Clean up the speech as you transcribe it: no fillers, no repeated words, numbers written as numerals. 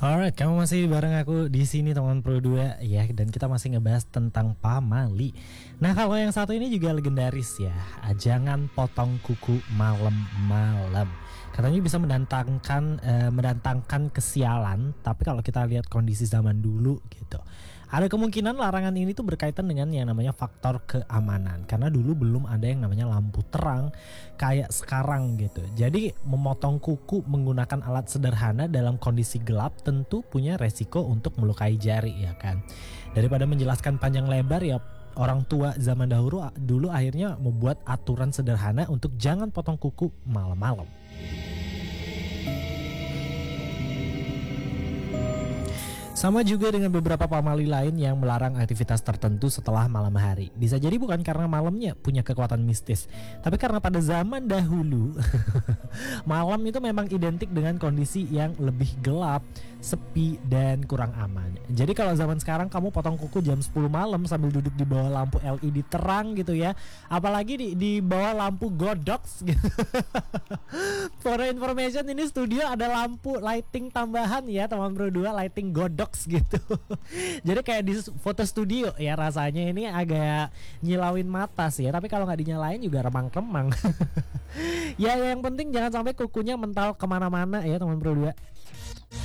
Alright, kamu masih bareng aku di sini teman Pro 2 ya, dan kita masih ngebahas tentang pamali. Nah, kalau yang satu ini juga legendaris ya, jangan potong kuku malam-malam. Katanya bisa mendatangkan kesialan, tapi kalau kita lihat kondisi zaman dulu gitu, ada kemungkinan larangan ini tuh berkaitan dengan yang namanya faktor keamanan. Karena dulu belum ada yang namanya lampu terang kayak sekarang gitu. Jadi memotong kuku menggunakan alat sederhana dalam kondisi gelap tentu punya resiko untuk melukai jari ya kan. Daripada menjelaskan panjang lebar ya, orang tua zaman dulu akhirnya membuat aturan sederhana untuk jangan potong kuku malam-malam. Sama juga dengan beberapa pamali lain yang melarang aktivitas tertentu setelah malam hari. Bisa jadi bukan karena malamnya punya kekuatan mistis, tapi karena pada zaman dahulu malam itu memang identik dengan kondisi yang lebih gelap, sepi, dan kurang aman. Jadi kalau zaman sekarang kamu potong kuku jam 10 malam sambil duduk di bawah lampu LED terang gitu ya, apalagi di bawah lampu godox gitu. For information, ini studio ada lampu lighting tambahan ya teman Bro 2, lighting godox gitu. Jadi kayak di foto studio ya, rasanya ini agak nyilauin mata sih ya, tapi kalau nggak dinyalain juga remang-remang. Ya yang penting jangan sampai kukunya mental kemana-mana ya teman Bro 2.